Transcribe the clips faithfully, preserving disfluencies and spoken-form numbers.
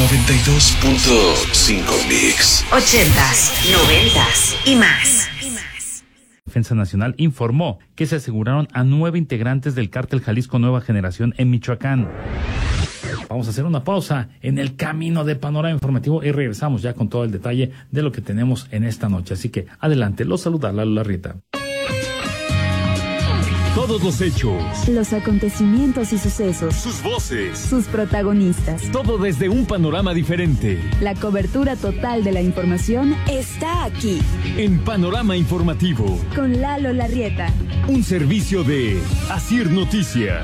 noventa y dos punto cinco Mix. Ochentas, noventas y más. Defensa Nacional informó que se aseguraron a nueve integrantes del cártel Jalisco Nueva Generación en Michoacán. Vamos a hacer una pausa en el camino de Panorama Informativo y regresamos ya con todo el detalle de lo que tenemos en esta noche. Así que adelante, los saluda Lalo Larrieta. Todos los hechos, los acontecimientos y sucesos, sus voces, sus protagonistas. Todo desde un panorama diferente. La cobertura total de la información está aquí. En Panorama Informativo. Con Lalo Larrieta. Un servicio de Asir Noticias.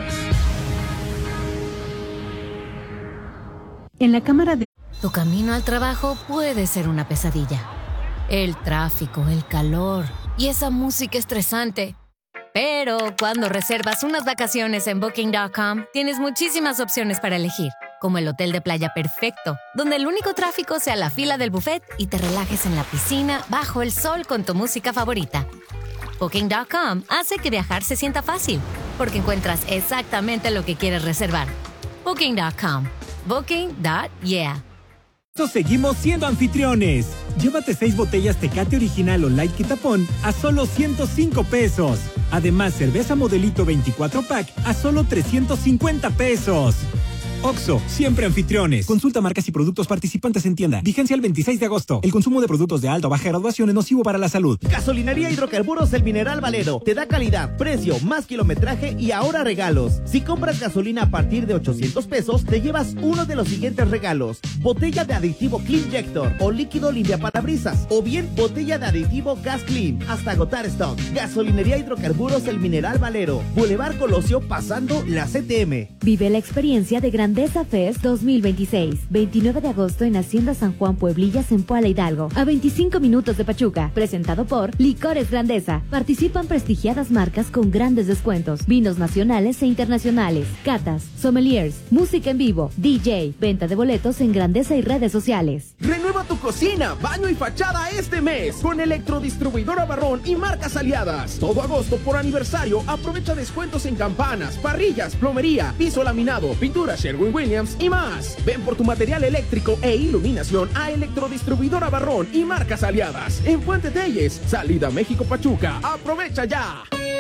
En la Cámara de... Tu camino al trabajo puede ser una pesadilla. El tráfico, el calor y esa música estresante. Pero cuando reservas unas vacaciones en Booking punto com, tienes muchísimas opciones para elegir, como el hotel de playa perfecto, donde el único tráfico sea la fila del buffet y te relajes en la piscina bajo el sol con tu música favorita. Booking punto com hace que viajar se sienta fácil, porque encuentras exactamente lo que quieres reservar. Booking punto com. Booking punto yeah. Seguimos siendo anfitriones. Llévate seis botellas Tecate Original o Light Quitapón a solo ciento cinco pesos. Además, cerveza Modelito veinticuatro pack a solo trescientos cincuenta pesos. Oxxo, siempre anfitriones. Consulta marcas y productos participantes en tienda. Vigencia el veintiséis de agosto. El consumo de productos de alta o baja graduación es nocivo para la salud. Gasolinería Hidrocarburos El Mineral Valero. Te da calidad, precio, más kilometraje y ahora regalos. Si compras gasolina a partir de ochocientos pesos, te llevas uno de los siguientes regalos. Botella de aditivo Cleanjector o líquido limpiaparabrisas. O bien botella de aditivo Gas Clean. Hasta agotar stock. Gasolinería Hidrocarburos El Mineral Valero. Boulevard Colosio pasando la C T M. Vive la experiencia de Grandeza Fest dos mil veintiséis, veintinueve de agosto en Hacienda San Juan Pueblillas en Puebla Hidalgo, a veinticinco minutos de Pachuca, presentado por Licores Grandeza. Participan prestigiadas marcas con grandes descuentos, vinos nacionales e internacionales, catas, sommeliers, música en vivo, D J, venta de boletos en Grandeza y redes sociales. Renueva tu cocina, baño y fachada este mes con Electrodistribuidora Barrón y marcas aliadas. Todo agosto por aniversario aprovecha descuentos en campanas, parrillas, plomería, piso laminado, pintura Sherwin-Williams y más. Ven por tu material eléctrico e iluminación a Electrodistribuidora Barrón y marcas aliadas en Fuente Telles, salida México-Pachuca. ¡Aprovecha ya!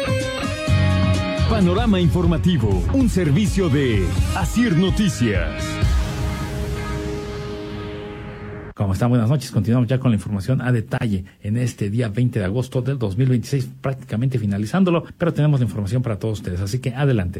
Panorama Informativo, un servicio de Asir Noticias. ¿Cómo están? Buenas noches. Continuamos ya con la información a detalle en este día veinte de agosto del dos mil veintiséis, prácticamente finalizándolo, pero tenemos la información para todos ustedes, así que adelante.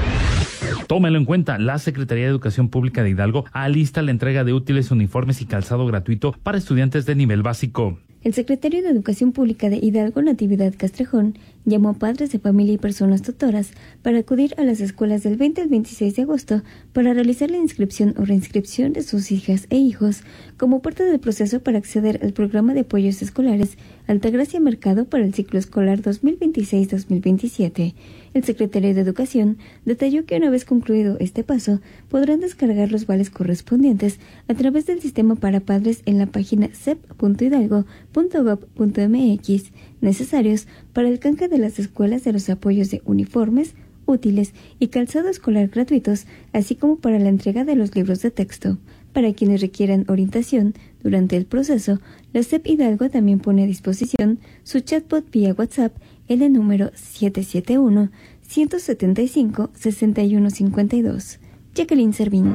Tómenlo en cuenta, la Secretaría de Educación Pública de Hidalgo alista la entrega de útiles, uniformes y calzado gratuito para estudiantes de nivel básico. El secretario de Educación Pública de Hidalgo, Natividad Castrejón, llamó a padres de familia y personas tutoras para acudir a las escuelas del veinte al veintiséis de agosto para realizar la inscripción o reinscripción de sus hijas e hijos como parte del proceso para acceder al programa de apoyos escolares Altagracia Mercado para el ciclo escolar dos mil veintiséis dos mil veintisiete. El secretario de Educación detalló que una vez concluido este paso, podrán descargar los vales correspondientes a través del sistema para padres en la página sep punto hidalgo punto gob punto mx, necesarios para el canje de las escuelas de los apoyos de uniformes, útiles y calzado escolar gratuitos, así como para la entrega de los libros de texto. Para quienes requieran orientación durante el proceso, la SEP Hidalgo también pone a disposición su chatbot vía WhatsApp en el número siete siete uno, uno siete cinco, seis uno cinco dos. Jacqueline Servín.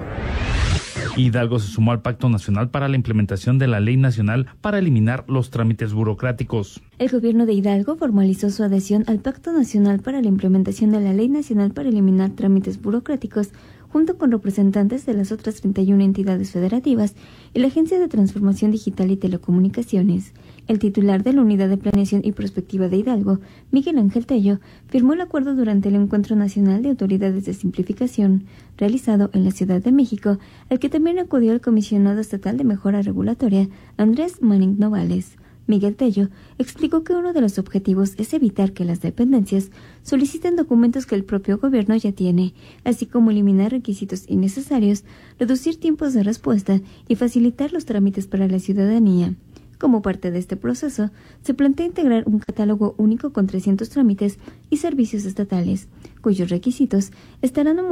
Hidalgo se sumó al Pacto Nacional para la implementación de la Ley Nacional para eliminar los trámites burocráticos. El gobierno de Hidalgo formalizó su adhesión al Pacto Nacional para la implementación de la Ley Nacional para eliminar trámites burocráticos, junto con representantes de las otras treinta y una entidades federativas y la Agencia de Transformación Digital y Telecomunicaciones. El titular de la Unidad de Planeación y Prospectiva de Hidalgo, Miguel Ángel Tello, firmó el acuerdo durante el Encuentro Nacional de Autoridades de Simplificación, realizado en la Ciudad de México, al que también acudió el Comisionado Estatal de Mejora Regulatoria, Andrés Manning Novales. Miguel Tello explicó que uno de los objetivos es evitar que las dependencias soliciten documentos que el propio gobierno ya tiene, así como eliminar requisitos innecesarios, reducir tiempos de respuesta y facilitar los trámites para la ciudadanía. Como parte de este proceso, se plantea integrar un catálogo único con trescientos trámites y servicios estatales, cuyos requisitos estarán